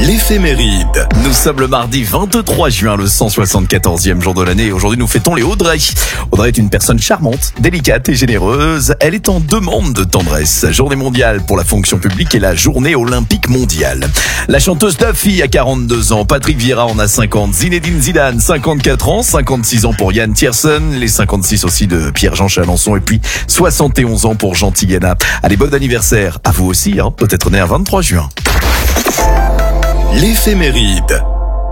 L'éphéméride. Nous sommes le mardi 23 juin, le 174e jour de l'année. Aujourd'hui, nous fêtons les Audrey. Audrey est une personne charmante, délicate et généreuse. Elle est en demande de tendresse. Journée mondiale pour la fonction publique et la journée olympique mondiale. La chanteuse Duffy a 42 ans. Patrick Vieira en a 50. Zinedine Zidane, 54 ans. 56 ans pour Yann Tiersen. Les 56 aussi de Pierre-Jean Chalençon. Et puis 71 ans pour Jean Tigana. Allez, bon anniversaire à vous aussi, peut-être né un 23 juin. L'éphéméride.